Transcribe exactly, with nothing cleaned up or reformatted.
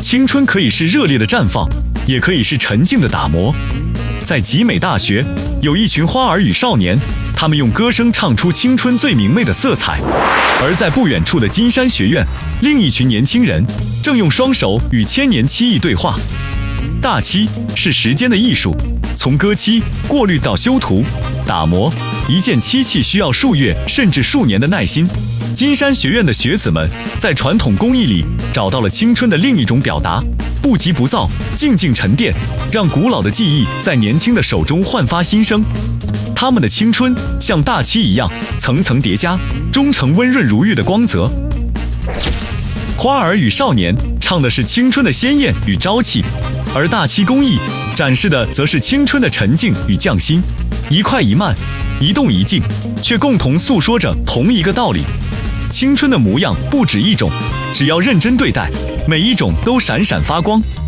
青春可以是热烈的绽放，也可以是沉静的打磨。在集美大学，有一群花儿与少年，他们用歌声唱出青春最明媚的色彩；而在不远处的金山学院，另一群年轻人正用双手与千年漆艺对话。大漆是时间的艺术，从割漆、过滤到修涂、打磨，一件漆器需要数月甚至数年的耐心。金山学院的学子们在传统工艺里找到了青春的另一种表达，不急不躁，静静沉淀，让古老的记忆在年轻的手中焕发新生。他们的青春像大漆一样层层叠加，终成温润如玉的光泽。花儿与少年唱的是青春的鲜艳与朝气，而大漆工艺展示的则是青春的沉静与匠心。一快一慢，一动一静，却共同诉说着同一个道理。青春的模样不止一种，只要认真对待，每一种都闪闪发光。